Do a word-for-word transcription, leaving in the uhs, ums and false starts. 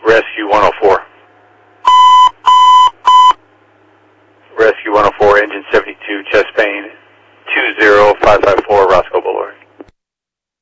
Rescue one oh four. Rescue one oh four, engine seventy-two, chest pain, two zero five five four.